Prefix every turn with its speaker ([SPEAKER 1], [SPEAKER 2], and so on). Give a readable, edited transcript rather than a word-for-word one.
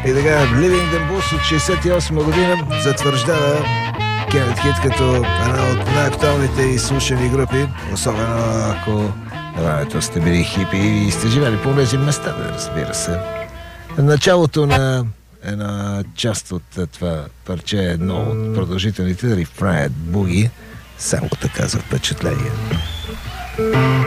[SPEAKER 1] И така, Living the Blues от 68 година затвърждава Кенет Хит като една от най-актуалните и слушани групи, особено ако на времето сте били хипи и сте живели по тези места, разбира се. Началото на една част от това парче е едно от продължителните Refrain Boogie, само така за впечатление.